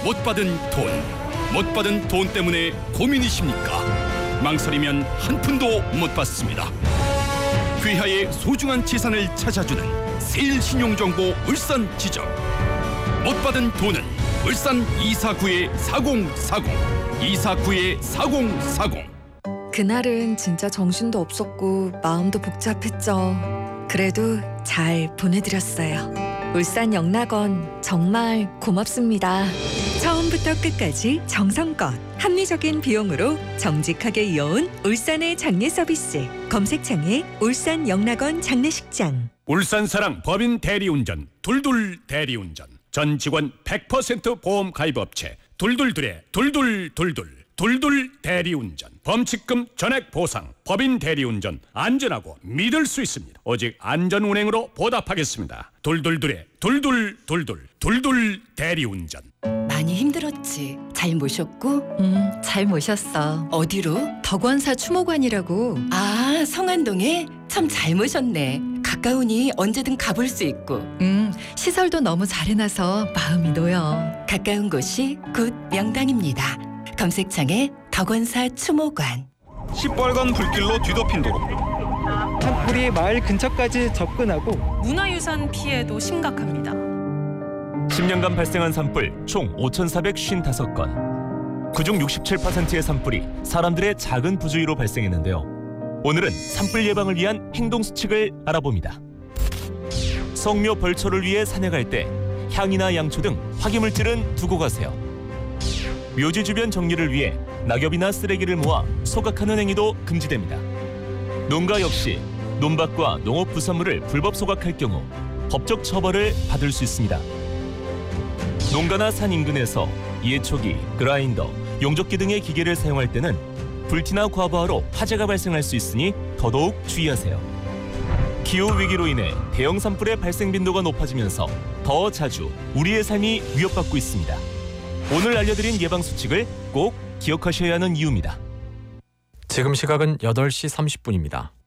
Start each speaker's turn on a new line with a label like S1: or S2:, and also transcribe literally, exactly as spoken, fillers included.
S1: 못 받은 돈, 못 받은 돈 때문에 고민이십니까? 망설이면 한 푼도 못 받습니다. 귀하의 소중한 재산을 찾아주는 세일신용정보 울산지점. 못 받은 돈은 울산 이사구의 사공사공, 이사구의 사공사공.
S2: 그날은 진짜 정신도 없었고 마음도 복잡했죠. 그래도 잘 보내드렸어요. 울산 영락원 정말 고맙습니다. 처음부터 끝까지 정성껏 합리적인 비용으로 정직하게 이어온 울산의 장례 서비스. 검색창에 울산 영락원 장례식장.
S1: 울산사랑 법인 대리운전 둘둘 대리운전. 전 직원 백 퍼센트 보험 가입업체 둘둘둘의 둘둘둘둘 둘둘 대리운전. 범칙금 전액 보상. 법인 대리운전 안전하고 믿을 수 있습니다. 오직 안전운행으로 보답하겠습니다. 둘둘둘의 둘둘둘둘 둘둘 대리운전.
S3: 많이 힘들었지? 잘 모셨고?
S2: 음, 잘 모셨어.
S3: 어디로?
S2: 덕원사 추모관이라고.
S3: 아, 성안동에? 참 잘 모셨네. 가까우니 언제든 가볼 수 있고.
S2: 음, 시설도 너무 잘 해놔서 마음이 놓여.
S3: 가까운 곳이 곧 명당입니다. 검색창에 덕원사 추모관.
S4: 시뻘건 불길로 뒤덮인 도로.
S5: 산불이 마을 근처까지 접근하고
S6: 문화유산 피해도 심각합니다.
S7: 십 년간 발생한 산불 총 오천사백오십오 건. 그중 육십칠 퍼센트의 산불이 사람들의 작은 부주의로 발생했는데요. 오늘은 산불 예방을 위한 행동 수칙을 알아봅니다. 성묘 벌초를 위해 산에 갈 때 향이나 양초 등 화기물질은 두고 가세요. 묘지 주변 정리를 위해 낙엽이나 쓰레기를 모아 소각하는 행위도 금지됩니다. 농가 역시 논밭과 농업 부산물을 불법 소각할 경우 법적 처벌을 받을 수 있습니다. 농가나 산 인근에서 예초기, 그라인더, 용접기 등의 기계를 사용할 때는 불티나 과부하로 화재가 발생할 수 있으니 더더욱 주의하세요. 기후위기로 인해 대형 산불의 발생 빈도가 높아지면서 더 자주 우리의 삶이 위협받고 있습니다. 오늘 알려드린 예방수칙을 꼭 기억하셔야 하는 이유입니다.
S8: 지금 시각은 여덟 시 삼십 분입니다.